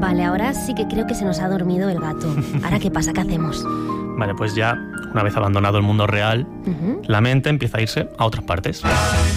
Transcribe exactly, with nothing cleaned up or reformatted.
Vale, ahora sí que creo que se nos ha dormido el gato. ¿Ahora qué pasa? ¿Qué hacemos? Vale, pues ya, una vez abandonado el mundo real, Uh-huh. la mente empieza a irse a otras partes.